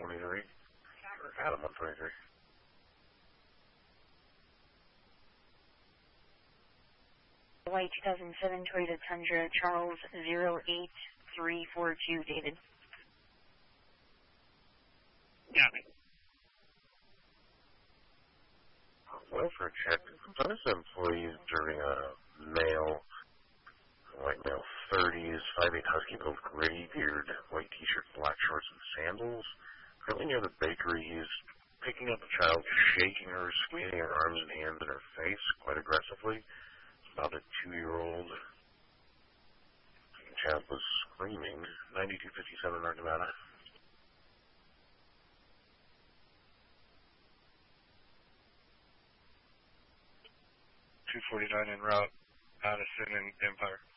123. Adam 123. White 2007 Toyota Tundra, Charles 08342, David. Got me. Welfare check. This employee during a male, white male 30s, 5'8" husky build, gray beard, white t-shirt, black shorts, and sandals. Currently near the bakery, he's picking up a child, shaking her, squeezing her arms and hands in her face quite aggressively. It's about a 2-year-old. The child was screaming. 9257 North Nevada. 249 en route, Addison and Empire.